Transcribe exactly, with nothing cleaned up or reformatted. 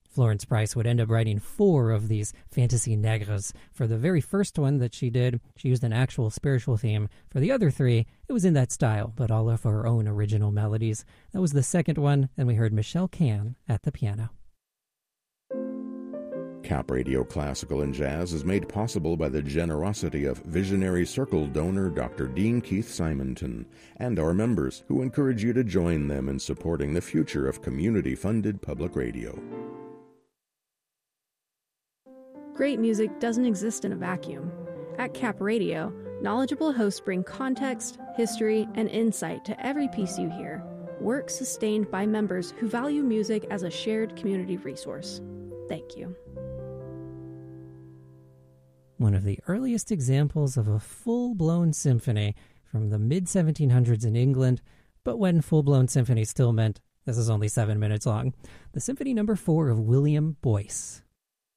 Florence Price would end up writing four of these fantasy negres. For the very first one that she did, she used an actual spiritual theme. For the other three, it was in that style, but all of her own original melodies. That was the second one, and we heard Michelle Can at the piano. Cap Radio Classical and Jazz is made possible by the generosity of Visionary Circle donor Doctor Dean Keith Simonton and our members, who encourage you to join them in supporting the future of community-funded public radio. Great music doesn't exist in a vacuum. At Cap Radio, knowledgeable hosts bring context, history, and insight to every piece you hear. Work sustained by members who value music as a shared community resource. Thank you. One of the earliest examples of a full-blown symphony from the mid seventeen hundreds in England, but when full-blown symphony still meant this is only seven minutes long, the Symphony Number Four of William Boyce.